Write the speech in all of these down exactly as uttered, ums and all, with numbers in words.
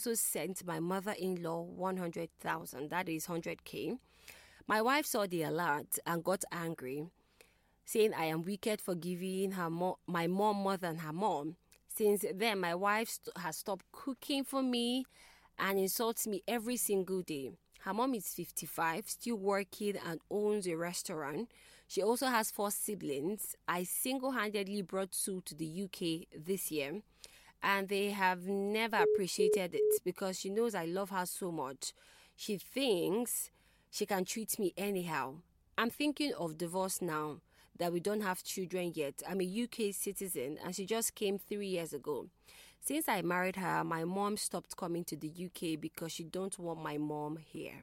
also sent my mother-in-law one hundred thousand, that is one hundred K. My wife saw the alert and got angry, saying I am wicked for giving her mo- my mom more than her mom. Since then, my wife st- has stopped cooking for me and insults me every single day. Her mom is fifty-five, still working and owns a restaurant. She also has four siblings. I single-handedly brought two to the U K this year, and they have never appreciated it because she knows I love her so much. She thinks she can treat me anyhow. I'm thinking of divorce now that we don't have children yet. I'm a U K citizen and she just came three years ago. Since I married her, my mom stopped coming to the U K because she don't want my mom here.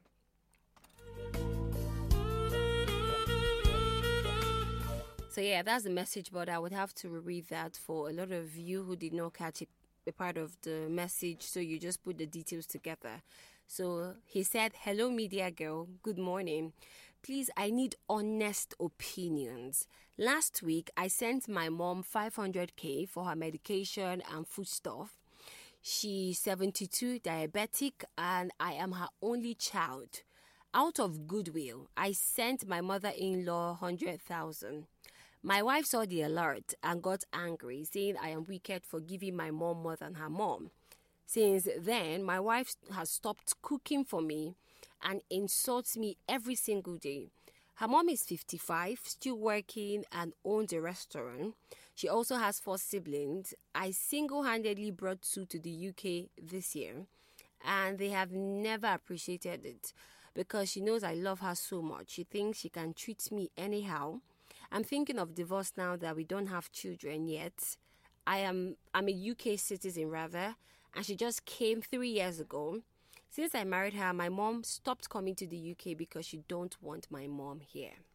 So yeah, that's the message, but I would have to reread that for a lot of you who did not catch it, a part of the message, so you just put the details together. So he said, hello media girl, good morning. Please, I need honest opinions. Last week, I sent my mom five hundred K for her medication and food stuff. She's seventy-two, diabetic, and I am her only child. Out of goodwill, I sent my mother-in-law one hundred thousand. My wife saw the alert and got angry, saying I am wicked for giving my mom more than her mom. Since then, my wife has stopped cooking for me and insults me every single day. Her mom is fifty-five, still working and owns a restaurant. She also has four siblings. I single-handedly brought two to the U K this year, and they have never appreciated it because she knows I love her so much. She thinks she can treat me anyhow. I'm thinking of divorce now that we don't have children yet. I am I'm a U K citizen rather, and she just came three years ago. Since I married her, my mom stopped coming to the U K because she don't want my mom here.